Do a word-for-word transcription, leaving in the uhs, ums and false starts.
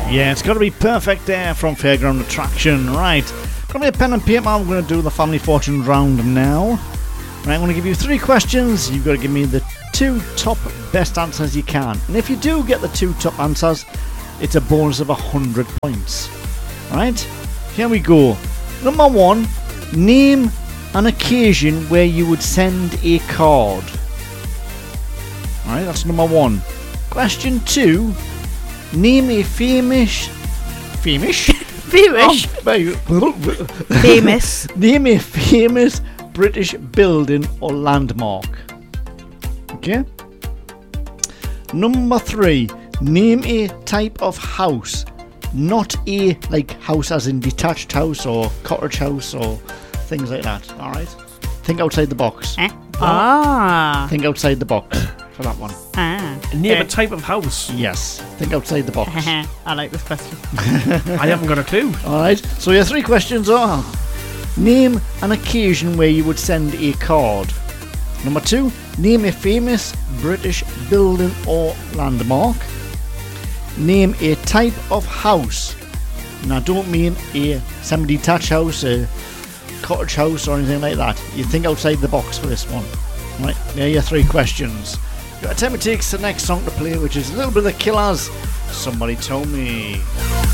Yeah, it's got to be Perfect Air from Fairground Attraction. Right, got me a pen and paper. I'm going to do the Family Fortune round now. Right, I'm going to give you three questions. You've got to give me the two top best answers you can. And if you do get the two top answers, it's a bonus of one hundred points. Right, here we go. Number one, name an occasion where you would send a card. Alright, that's number one. Question two, name a famous... Famous? Famous? Oh, Famous. Name a famous British building or landmark. Okay? Number three, name a type of house. Not a, like, house as in detached house or cottage house or things like that. Alright? Think outside the box. Eh? Ah. Think outside the box for that one. Ah. Name Okay. a type of house. Yes. Think outside the box. I like this question. I haven't got a clue. Alright, so your three questions are: name an occasion where you would send a card. Number two, name a famous British building or landmark. Name a type of house. And I don't mean a semi-detached house, a cottage house or anything like that. You think outside the box for this one. Right, there are your three questions. Got time it takes the next song to play, which is a little bit of the Killers. Somebody Told Me.